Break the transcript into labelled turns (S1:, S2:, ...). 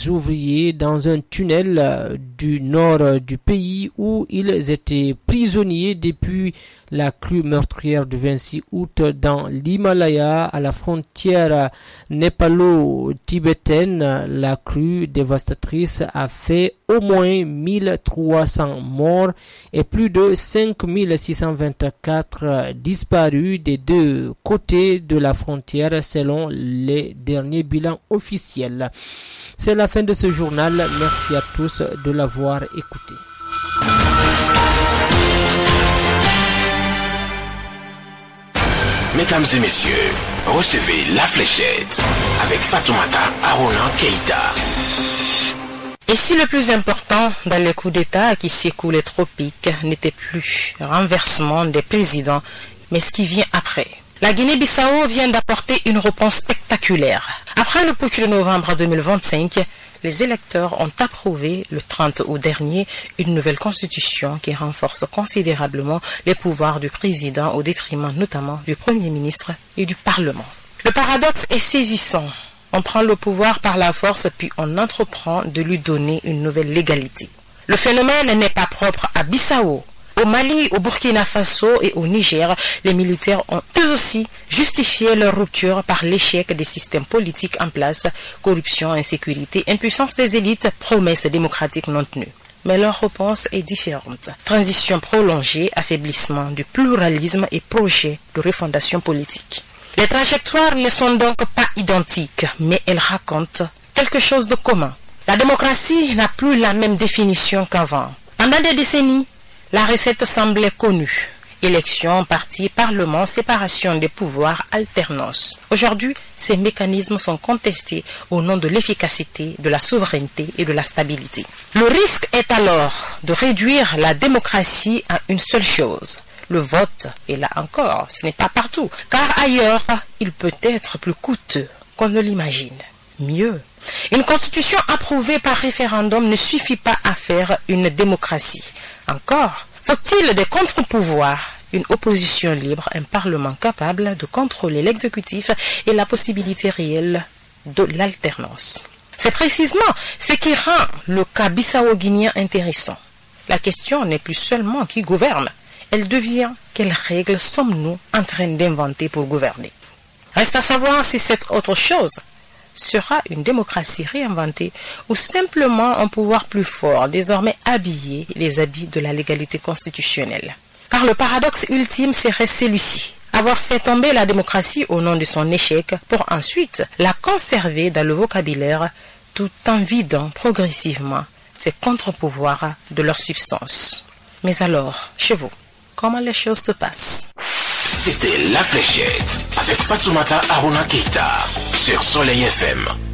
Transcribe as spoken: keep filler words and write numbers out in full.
S1: des ouvriers dans un tunnel du nord du pays où ils étaient prisonniers depuis la crue meurtrière du vingt-six août dans l'Himalaya à la frontière népalo-tibétaine. La crue dévastatrice a fait au moins mille trois cents morts et plus de cinq mille six cent vingt-quatre disparus des deux côtés de la frontière selon les derniers bilans officiels. C'est la fin de ce journal. Merci à tous de l'avoir écouté.
S2: Mesdames et messieurs, recevez La Fléchette avec Fatoumata Arona Keïta.
S3: Et si le plus important dans les coups d'État qui secouent les tropiques n'était plus le renversement des présidents, mais ce qui vient après. La Guinée-Bissau vient d'apporter une réponse spectaculaire. Après le putsch de novembre deux mille vingt-cinq, les électeurs ont approuvé le trente août dernier une nouvelle constitution qui renforce considérablement les pouvoirs du président au détriment notamment du Premier ministre et du Parlement. Le paradoxe est saisissant. On prend le pouvoir par la force puis on entreprend de lui donner une nouvelle légalité. Le phénomène n'est pas propre à Bissau. Au Mali, au Burkina Faso et au Niger, les militaires ont eux aussi justifié leur rupture par l'échec des systèmes politiques en place, corruption, insécurité, impuissance des élites, promesses démocratiques non tenues. Mais leur réponse est différente. Transition prolongée, affaiblissement du pluralisme et projet de refondation politique. Les trajectoires ne sont donc pas identiques, mais elles racontent quelque chose de commun. La démocratie n'a plus la même définition qu'avant. Pendant des décennies, la recette semblait connue. Élections, partis, parlement, séparation des pouvoirs, alternance. Aujourd'hui, ces mécanismes sont contestés au nom de l'efficacité, de la souveraineté et de la stabilité. Le risque est alors de réduire la démocratie à une seule chose. Le vote, et là encore, ce n'est pas partout, car ailleurs, il peut être plus coûteux qu'on ne l'imagine. Mieux, une constitution approuvée par référendum ne suffit pas à faire une démocratie. Encore, faut-il des contre-pouvoirs, une opposition libre, un parlement capable de contrôler l'exécutif et la possibilité réelle de l'alternance. C'est précisément ce qui rend le cas bissau-guinéen intéressant. La question n'est plus seulement qui gouverne, elle devient quelles règles sommes-nous en train d'inventer pour gouverner. Reste à savoir si cette autre chose sera une démocratie réinventée ou simplement un pouvoir plus fort, désormais habillé les habits de la légalité constitutionnelle. Car le paradoxe ultime serait celui-ci, avoir fait tomber la démocratie au nom de son échec pour ensuite la conserver dans le vocabulaire tout en vidant progressivement ses contre-pouvoirs de leur substance. Mais alors, chez vous, comment les choses se passent?
S2: C'était La Fléchette avec Fatoumata Arona Keïta sur Soleil F M.